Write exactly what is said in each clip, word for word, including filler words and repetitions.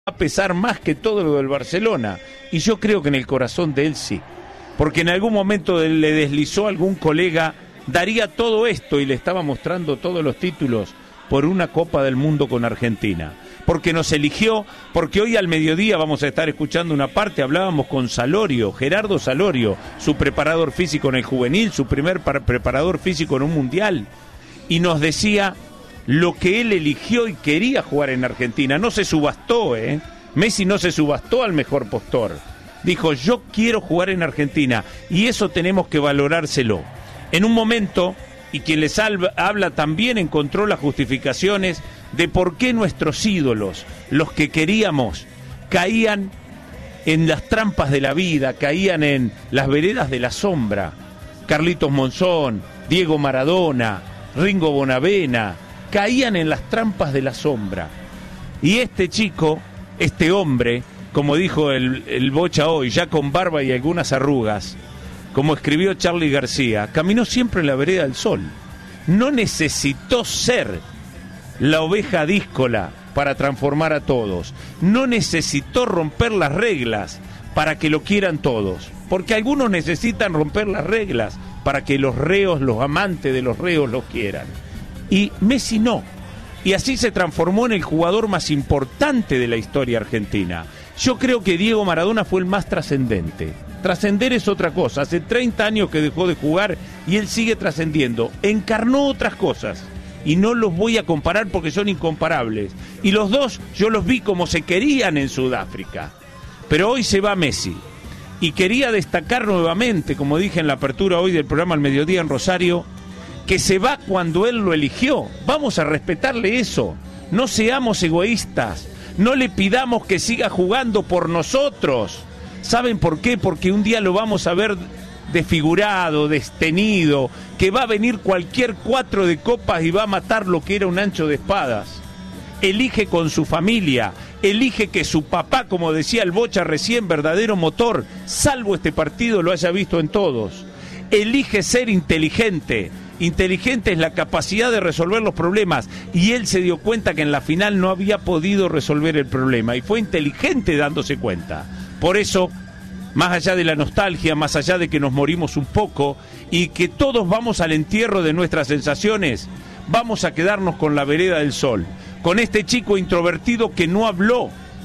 a pesar más que todo lo del Barcelona, y yo creo que en el corazón de él sí, porque en algún momento le deslizó a algún colega, daría todo esto y le estaba mostrando todos los títulos por una Copa del Mundo con Argentina, porque nos eligió, porque hoy al mediodía vamos a estar escuchando una parte, hablábamos con Salorio, Gerardo Salorio, su preparador físico en el juvenil, su primer preparador físico en un mundial, y nos decía lo que él eligió y quería jugar en Argentina. No se subastó, ¿eh? Messi no se subastó al mejor postor. Dijo, yo quiero jugar en Argentina, y eso tenemos que valorárselo. En un momento, y quien les habla también encontró las justificaciones de por qué nuestros ídolos, los que queríamos, caían en las trampas de la vida, caían en las veredas de la sombra. Carlitos Monzón, Diego Maradona, Ringo Bonavena, caían en las trampas de la sombra. Y este chico, este hombre, como dijo el, el Bocha hoy, ya con barba y algunas arrugas, como escribió Charly García, caminó siempre en la vereda del sol. No necesitó ser la oveja díscola para transformar a todos. No necesitó romper las reglas para que lo quieran todos. Porque algunos necesitan romper las reglas para que los reos, los amantes de los reos los quieran. Y Messi no. Y así se transformó en el jugador más importante de la historia argentina. Yo creo que Diego Maradona fue el más trascendente. Trascender es otra cosa. Hace treinta años que dejó de jugar y él sigue trascendiendo. Encarnó otras cosas. Y no los voy a comparar porque son incomparables. Y los dos yo los vi como se querían en Sudáfrica. Pero hoy se va Messi. Y quería destacar nuevamente, como dije en la apertura hoy del programa Al Mediodía en Rosario, que se va cuando él lo eligió. Vamos a respetarle eso. No seamos egoístas. No le pidamos que siga jugando por nosotros. ¿Saben por qué? Porque un día lo vamos a ver desfigurado, destenido, que va a venir cualquier cuatro de copas y va a matar lo que era un ancho de espadas. Elige con su familia, elige que su papá, como decía el Bocha recién, verdadero motor, salvo este partido, lo haya visto en todos. Elige ser inteligente. Inteligente es la capacidad de resolver los problemas, y él se dio cuenta que en la final no había podido resolver el problema, y fue inteligente dándose cuenta. Por eso, más allá de la nostalgia, más allá de que nos morimos un poco, y que todos vamos al entierro de nuestras sensaciones, vamos a quedarnos con la vereda del sol, con este chico introvertido que no habló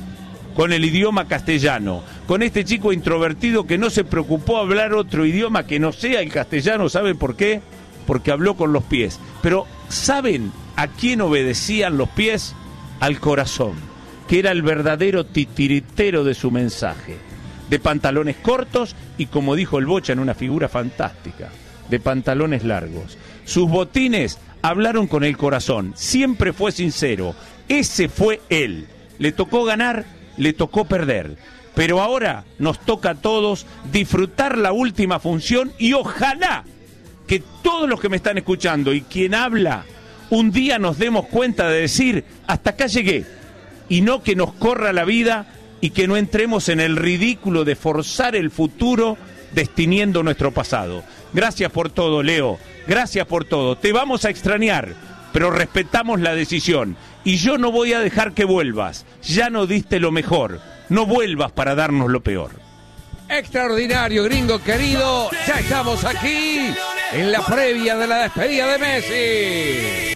con el idioma castellano, con este chico introvertido que no se preocupó a hablar otro idioma que no sea el castellano. ¿Saben por qué? Porque habló con los pies. Pero ¿saben a quién obedecían los pies? Al corazón, que era el verdadero titiritero de su mensaje. De pantalones cortos y, como dijo el Bocha en una figura fantástica, de pantalones largos. Sus botines hablaron con el corazón, siempre fue sincero. Ese fue él. Le tocó ganar, le tocó perder. Pero ahora nos toca a todos disfrutar la última función, y ojalá que todos los que me están escuchando y quien habla, un día nos demos cuenta de decir, hasta acá llegué, y no que nos corra la vida y que no entremos en el ridículo de forzar el futuro destiniendo nuestro pasado. Gracias por todo, Leo, gracias por todo. Te vamos a extrañar, pero respetamos la decisión, y yo no voy a dejar que vuelvas. Ya no diste lo mejor, no vuelvas para darnos lo peor. Extraordinario, gringo querido, ya estamos aquí en la previa de la despedida de Messi.